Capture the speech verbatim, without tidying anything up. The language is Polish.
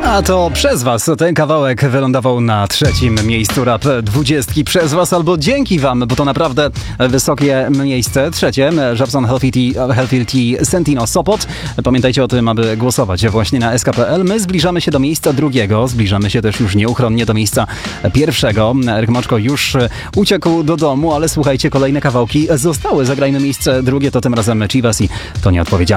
A to przez was ten kawałek wylądował na trzecim miejscu Rap dwudziestki. Przez was albo dzięki wam, bo to naprawdę wysokie miejsce. Trzecie, Żabson Hellfield Sentino Sopot. Pamiętajcie o tym, aby głosować właśnie na S K P L. My zbliżamy się do miejsca drugiego, zbliżamy się też już nieuchronnie do miejsca pierwszego. Eryk Moczko już uciekł do domu, ale słuchajcie, kolejne kawałki zostały. Zagrajmy miejsce drugie, to tym razem Chivas i to nieodpowiedzialne.